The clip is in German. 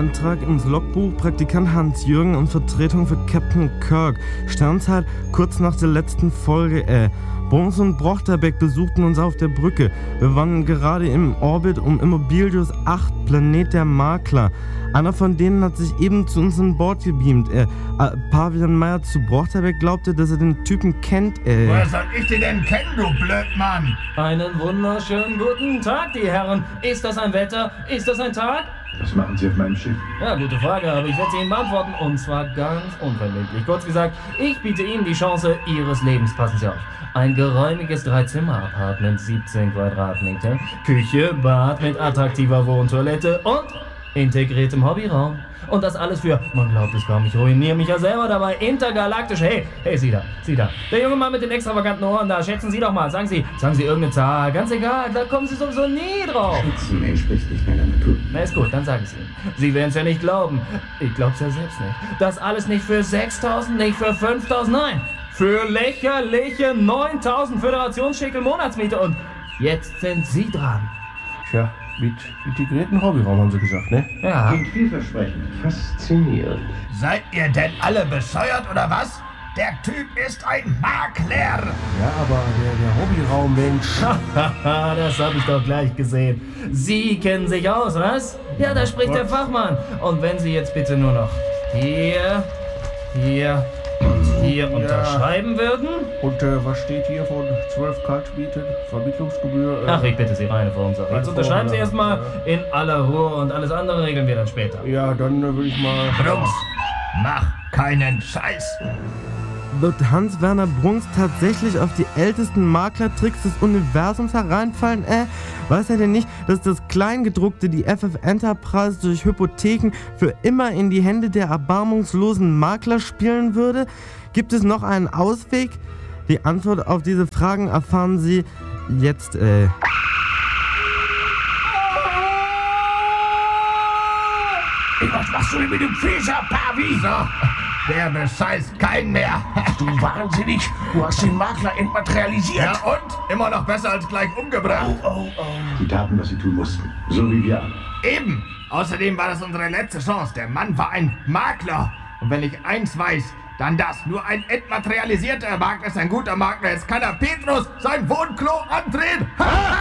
Eintrag ins Logbuch, Praktikant Hans-Jürgen und Vertretung für Captain Kirk. Sternzeit kurz nach der letzten Folge, Bruns und Brochterbeck besuchten uns auf der Brücke. Wir waren gerade im Orbit um Immobilius 8, Planet der Makler. Einer von denen hat sich eben zu uns an Bord gebeamt. Pavian Meyer zu Brochterbeck glaubte, dass er den Typen kennt, Woher soll ich den denn kennen, du Blödmann? Einen wunderschönen guten Tag, die Herren. Ist das ein Wetter? Ist das ein Tag? Was machen Sie auf meinem Schiff? Ja, gute Frage, aber ich werde sie Ihnen beantworten. Und zwar ganz unverbindlich. Kurz gesagt, ich biete Ihnen die Chance Ihres Lebens. Passen Sie auf. Ein geräumiges 3-Zimmer-Apartment, 17 Quadratmeter, Küche, Bad mit attraktiver Wohntoilette und integriertem Hobbyraum. Und das alles für, man glaubt es kaum, ich ruiniere mich ja selber dabei, intergalaktisch. Hey, Sie da. Der junge Mann mit den extravaganten Ohren da, schätzen Sie doch mal. Sagen Sie irgendeine Zahl, ganz egal, da kommen Sie sowieso nie drauf. Schätzen entspricht nicht meiner Natur. Na ist gut, dann sage ich es Ihnen. Sie werden es ja nicht glauben. Ich glaub's ja selbst nicht. Das alles nicht für 6.000, nicht für 5.000, nein. Für lächerliche 9.000 Föderationsschäkel Monatsmiete. Und jetzt sind Sie dran. Tja, mit integrierten Hobbyraum haben Sie gesagt, ne? Ja. Klingt vielversprechend. Faszinierend. Seid ihr denn alle bescheuert oder was? Der Typ ist ein Makler! Ja, aber der Hobbyraum, Mensch. Haha, das habe ich doch gleich gesehen. Sie kennen sich aus, was? Ja, da spricht der Fachmann. Und wenn Sie jetzt bitte nur noch hier und hier unterschreiben würden. Und was steht hier von 12 Kaltmieten, Vermittlungsgebühr? Ach, ich bitte Sie, reine Formsache. Jetzt unterschreiben Sie erstmal in aller Ruhe und alles andere regeln wir dann später. Ja, dann will ich mal... Jungs, mach keinen Scheiß! Wird Hans-Werner Bruns tatsächlich auf die ältesten Maklertricks des Universums hereinfallen? Weiß er denn nicht, dass das Kleingedruckte die FF Enterprise durch Hypotheken für immer in die Hände der erbarmungslosen Makler spielen würde? Gibt es noch einen Ausweg? Die Antwort auf diese Fragen erfahren Sie jetzt, Was machst du denn mit dem Fischer, Pavi? So, der bescheißt keinen mehr. Du wahnsinnig, du hast den Makler entmaterialisiert. Ja und? Immer noch besser als gleich umgebracht. Sie taten, was sie tun mussten. So wie wir alle. Eben. Außerdem war das unsere letzte Chance. Der Mann war ein Makler. Und wenn ich eins weiß, dann das. Nur ein entmaterialisierter Makler ist ein guter Makler. Jetzt kann er Petrus sein Wohnklo andrehen.